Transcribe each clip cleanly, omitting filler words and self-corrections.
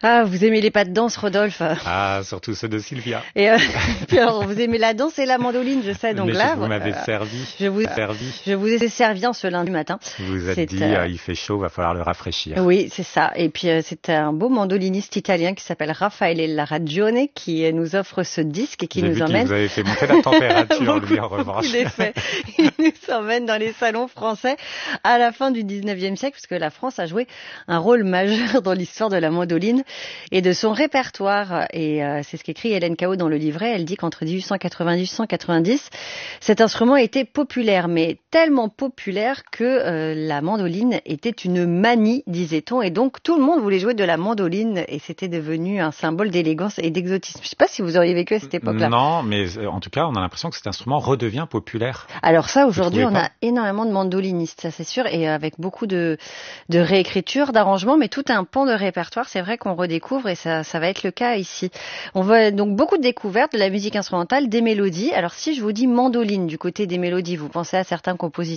Ah, vous aimez les pas de danse, Rodolphe? Ah, surtout ceux de Sylvia. Et puis alors, vous aimez la danse et la mandoline, je sais. Donc Mais là, vous m'avez servi. je vous ai servi en ce lundi matin. Vous vous êtes dit, il fait chaud, va falloir le rafraîchir. Oui, c'est ça. Et puis c'est un beau mandoliniste italien qui s'appelle Raffaele Larragione qui nous offre ce disque et qui nous emmène. Vous avez fait monter la température, lui, en revanche. Il nous emmène dans les salons français à la fin du 19e siècle, puisque la France a joué un rôle majeur dans l'histoire de la mandoline et de son répertoire. Et c'est ce qu'écrit Hélène Cao dans le livret. Elle dit qu'entre 1890 et 1890, cet instrument était populaire, mais tellement populaire que la mandoline était une manie, disait-on. Et donc, tout le monde voulait jouer de la mandoline et c'était devenu un symbole d'élégance et d'exotisme. Je ne sais pas si vous auriez vécu à cette époque-là. Non, mais en tout cas, on a l'impression que cet instrument redevient populaire. Alors ça, aujourd'hui, on a énormément de mandolinistes, ça c'est sûr, et avec beaucoup de réécriture, d'arrangements, mais tout un pan de répertoire, c'est vrai qu'on redécouvre et ça va être le cas ici. On voit donc beaucoup de découvertes de la musique instrumentale, des mélodies. Alors si je vous dis mandoline du côté des mélodies, vous pensez à certains compositeurs ?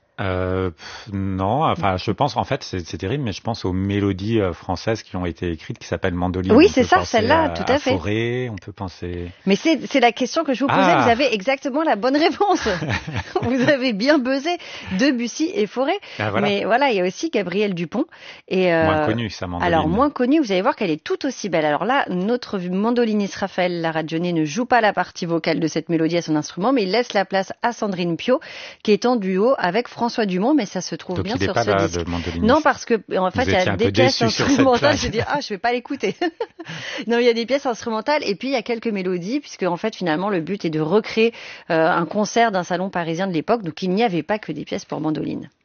Non, enfin, je pense, en fait, c'est terrible, mais je pense aux mélodies françaises qui ont été écrites, qui s'appellent mandoline. Oui, c'est ça, celle-là, tout à fait. Forêt, on peut penser. Mais c'est la question que je vous posais, vous avez exactement la bonne réponse. Vous avez bien buzzé, Debussy et Fauré. Ah, voilà. Mais voilà, il y a aussi Gabrielle Dupont. Et, moins connue, sa mandoline. Alors, moins connue, vous allez voir qu'elle est tout aussi belle. Alors là, notre mandoliniste Raphaël Larragione ne joue pas la partie vocale de cette mélodie à son instrument, mais il laisse la place à Sandrine Pio, qui est en duo avec François Dumont, mais ça se trouve donc bien il sur pas ce là, disque. De non, parce que en fait, il y a des pièces instrumentales. J'ai dit je vais pas l'écouter. Non, il y a des pièces instrumentales et puis il y a quelques mélodies, puisque en fait, finalement, le but est de recréer un concert d'un salon parisien de l'époque, donc il n'y avait pas que des pièces pour mandoline.